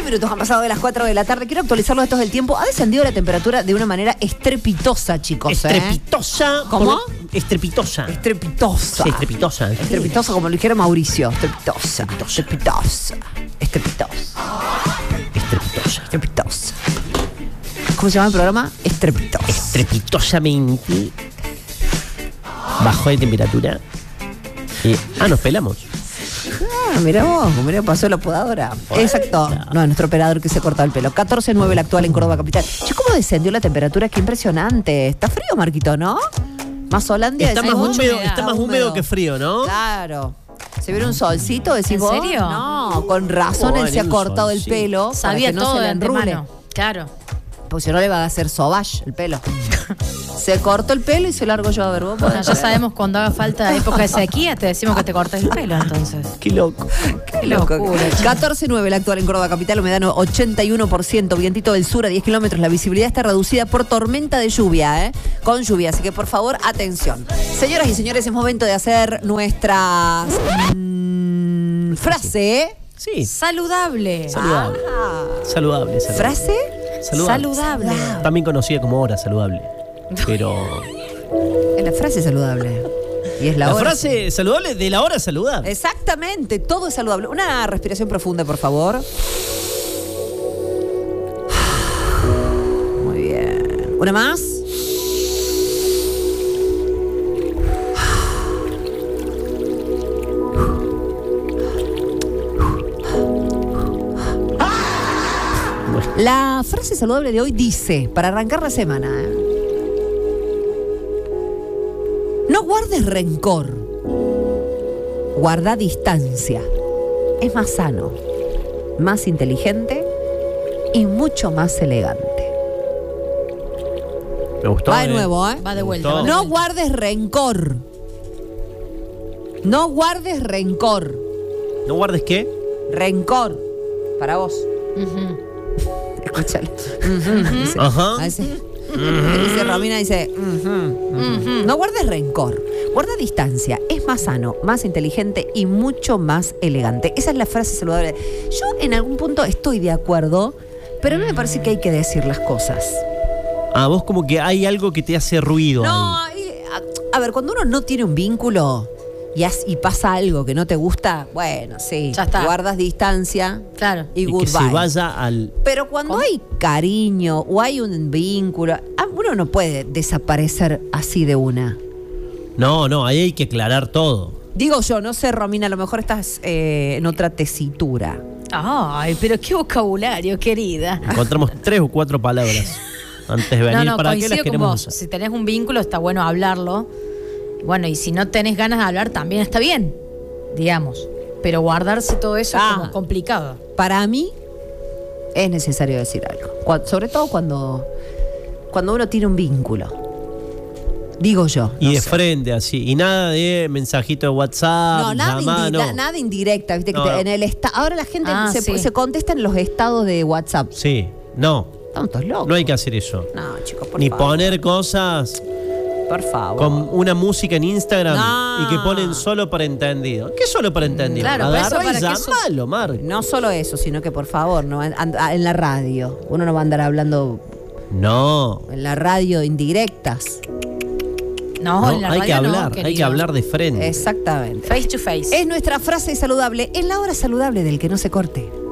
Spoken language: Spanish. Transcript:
minutos han pasado de las 4 de la tarde. Quiero actualizar los datos del tiempo. Ha descendido la temperatura de una manera estrepitosa, chicos. Estrepitosa. ¿Cómo? Estrepitosa. Estrepitosa. Sí, estrepitosa. Estrepitosa, como lo dijera Mauricio. Estrepitosa. Estrepitosa. Estrepitosa. Estrepitosa. Estrepitosa. ¿Cómo se llama el programa? Estrepitosa. Estrepitosamente bajó de temperatura. Nos pelamos. Mirá vos, mirá, pasó la podadora. Exacto. No, nuestro operador que se cortó el pelo. 14.9 la actual en Córdoba capital. Che, ¿cómo descendió la temperatura? Qué impresionante. Está frío, Marquito, ¿no? Más Holandia. Está más húmedo que frío, ¿no? Claro. ¿Se viene un solcito, decís vos? ¿En serio? No, con razón él se ha cortado el pelo. Sabía para que no todo se le de enrule. antemano. Claro. Porque si no le va a hacer sauvage el pelo. Se cortó el pelo y se largo yo a ver vos. Bueno, ya sabemos cuando haga falta época de sequía, te decimos que te cortes el pelo, entonces. Qué loco. Qué locura. 14.9 la actual en Córdoba capital, humedad 81%, vientito del sur a 10 kilómetros. La visibilidad está reducida por tormenta de lluvia, con lluvia. Así que por favor, atención. Señoras y señores, es momento de hacer nuestra frase. Sí. Saludable. Saludable. ¿Frase? Saludable. También conocida como hora saludable. Pero. Es la frase saludable. Y es la hora. Frase saludable de la hora saludable. Exactamente, todo es saludable. Una respiración profunda, por favor. Muy bien. ¿Una más? La frase saludable de hoy dice, para arrancar la semana, no guardes rencor, guarda distancia. Es más sano, más inteligente y mucho más elegante. Me gustó. Va de nuevo, Va de vuelta. No guardes rencor. No guardes rencor. ¿No guardes qué? Rencor. Para vos. Escúchalo. Dice, Ajá. Dice Romina, dice, no guardes rencor, guarda distancia, es más sano, más inteligente y mucho más elegante. Esa es la frase saludable. Yo en algún punto estoy de acuerdo, pero no me parece que hay que decir las cosas. Vos como que hay algo que te hace ruido. No, a ver, cuando uno no tiene un vínculo y pasa algo que no te gusta, bueno, sí, ya está. Guardas distancia. Claro. Y que goodbye. se vaya al. Pero cuando hay cariño o hay un vínculo, uno no puede desaparecer así de una. No, ahí hay que aclarar todo. Digo yo, no sé, Romina, a lo mejor estás en otra tesitura. Ay, pero qué vocabulario, querida. Encontramos 3 o 4 palabras antes de venir. No, ¿Para qué las coincido con queremos vos. usar? Si tenés un vínculo, está bueno hablarlo. Bueno, y si no tenés ganas de hablar, también está bien, digamos. Pero guardarse todo eso es como complicado. Para mí es necesario decir algo. Sobre todo cuando uno tiene un vínculo. Digo yo. Y de frente, así. Y nada de mensajito de WhatsApp. No, nada indirecta. ¿Viste? No. En el ahora la gente se contesta en los estados de WhatsApp. Sí, no. Estamos todos locos. No hay que hacer eso. No, chicos, por Ni favor. poner cosas Por favor. con una música en Instagram No. y que ponen solo para entendido. ¿Qué solo para entendido? Claro, pero eso Agarra y para que llamalo, Mar. No solo eso, sino que por favor, no en la radio. Uno no va a andar hablando No. en la radio indirectas. No, en la hay radio que hablar, no, hay que querido. hablar de frente. Exactamente. Face to face. Es nuestra frase saludable, es la hora saludable del que no se corte.